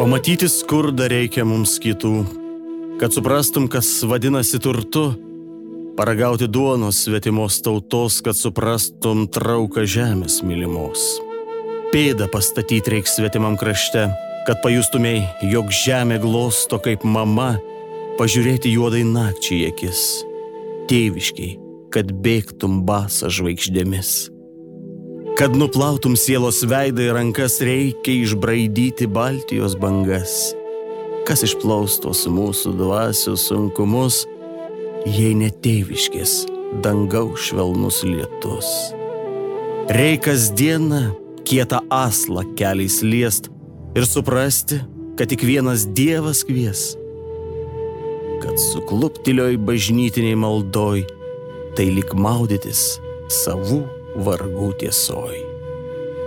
Pamatyti skurdą reikia mums kitų, kad suprastum, kas vadinasi turtu, paragauti duonos svetimos tautos, kad suprastum trauką žemės mylimos. Pėdą pastatyti reiks svetimam krašte, kad pajustumei, jog žemė glosto kaip mama, pažiūrėti juodai nakčiai akis, tėviškiai, kad bėgtum basą žvaigždėmis. Kad nuplautum sielos veidą ir rankas, reikia išbraidyti Baltijos bangas. Kas išplaustos mūsų dvasių sunkumus, jei ne tėviškės dangaus švelnus lietus. Reikas dieną kietą aslą keliais liest ir suprasti, kad tik vienas Dievas kvies. Kad sukluptilioj bažnytiniai maldoj, tai lyg maudytis savų vargų tiesoj.